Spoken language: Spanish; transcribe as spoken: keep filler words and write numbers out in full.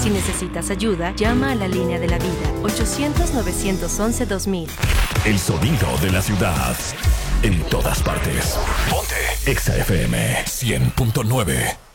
Si necesitas ayuda, llama a la línea de la vida, ochocientos, novecientos once, dos mil. El sonido de la ciudad. En todas partes. Ponte Exa F M cien punto nueve.